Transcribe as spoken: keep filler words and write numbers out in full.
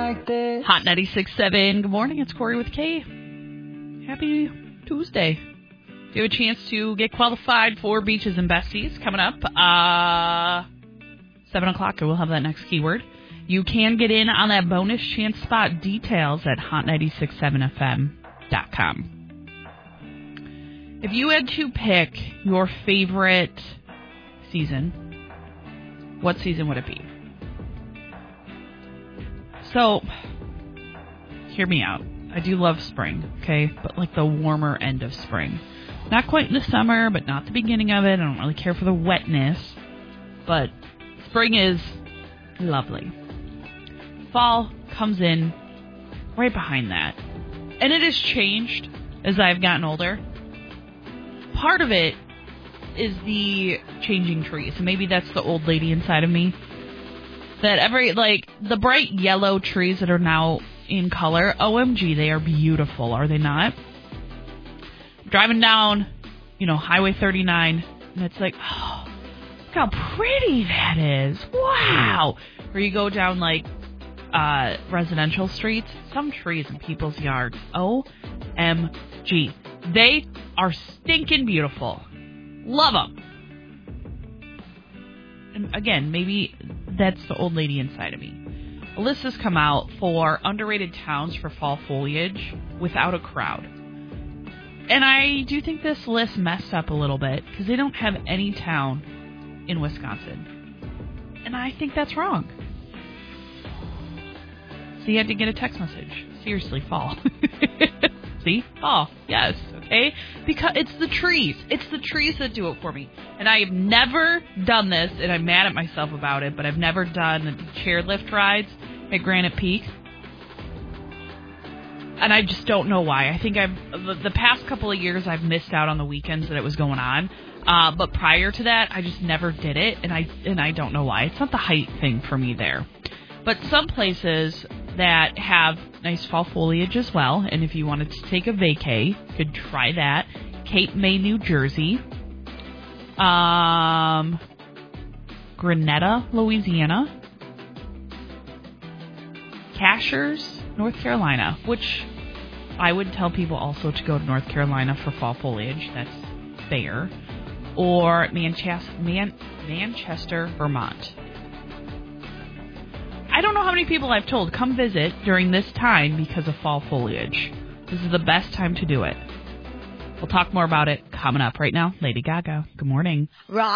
like this. Hot ninety-six point seven. Good morning. It's Corey with Kay. Happy Tuesday. If you have a chance to get qualified for Beaches and Besties coming up, uh, seven o'clock, we'll have that next keyword. You can get in on that bonus chance spot. Details at hot ninety-six point seven f m dot com. If you had to pick your favorite season, what season would it be? So, hear me out. I do love spring, okay? But like the warmer end of spring. Not quite in the summer, but not the beginning of it. I don't really care for the wetness. But spring is lovely. Fall comes in right behind that. And it has changed as I've gotten older. Part of it is the changing trees. And maybe that's the old lady inside of me. That every, like, the bright yellow trees that are now in color, O M G, they are beautiful, are they not? Driving down, you know, Highway thirty-nine, and it's like, oh, look how pretty that is. Wow. Or you go down, like, uh, residential streets, some trees in people's yards, O M G. They are stinking beautiful. Love them. And again, maybe that's the old lady inside of me. A list has come out for underrated towns for fall foliage without a crowd. And I do think this list messed up a little bit because they don't have any town in Wisconsin. And I think that's wrong. So you had to get a text message. Seriously, fall. See? Fall. Yes. Okay? Because it's the trees. It's the trees that do it for me. And I have never done this, and I'm mad at myself about it, but I've never done chairlift rides at Granite Peak. And I just don't know why. I think I've the past couple of years I've missed out on the weekends that it was going on. Uh, but prior to that, I just never did it, and I and I don't know why. It's not the height thing for me there. But some places that have nice fall foliage as well, and if you wanted to take a vacay, you could try that. Cape May, New Jersey. Um, Grenada, Louisiana. Cashers, North Carolina, which I would tell people also to go to North Carolina for fall foliage. That's fair. Or Manchester, Man- Manchester, Vermont. I don't know how many people I've told, come visit during this time because of fall foliage. This is the best time to do it. We'll talk more about it coming up right now. Lady Gaga, good morning.